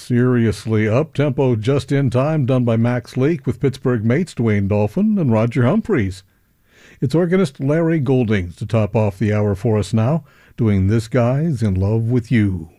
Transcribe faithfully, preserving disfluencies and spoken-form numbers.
seriously up-tempo just in time done by Max Leake with Pittsburgh mates Dwayne Dolphin and Roger Humphreys. It's organist Larry Goldings to top off the hour for us now, doing This Guy's in Love with You.